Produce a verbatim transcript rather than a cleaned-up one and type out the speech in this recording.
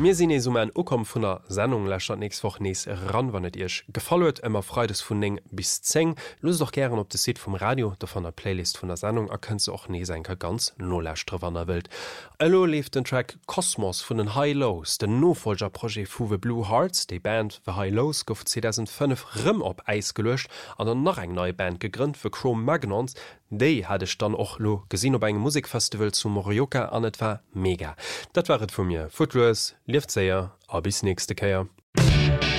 Mir sinn es um en Okom vun der Sendung lächer nächst woch nees ran, wann et Ich gefallet ëmmer freides vun eng bis zeng. Los doch gern op de Sit vom Radio, der van der Playlist vun der Sendung erkennt ze och nees enker ganz nolächtre wann der Welt. Elo lief den Track Kosmos vun den High Lows, den Nofolgerprojekt Fuwe Blue Hearts, déi Band The High Lows gouf zweitausendfünf Rëm op Eis gelöscht, an der nach eng neue Band gegrünnt fir Chrome Magnons. Déi hadch dann och lo gesinn op engem Musikfestival zu Morioka an etwa mega. Dat waret vu mir. Footloos, Lieftzeier, a bis nächste Käier.